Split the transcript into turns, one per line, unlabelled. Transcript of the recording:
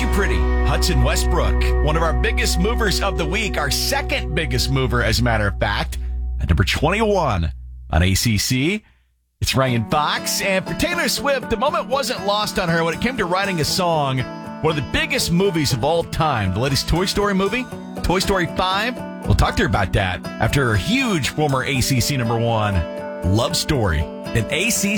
Pretty, Hudson Westbrook, one of our biggest movers of the week, our second biggest mover, as a matter of fact, at number 21 on ACC. It's Ryan Fox, and for Taylor Swift, the moment wasn't lost on her when it came to writing a song. One of the biggest movies of all time, the latest Toy Story movie, Toy Story 5. We'll talk to her about that after her huge former ACC number one, Love Story.
An ACC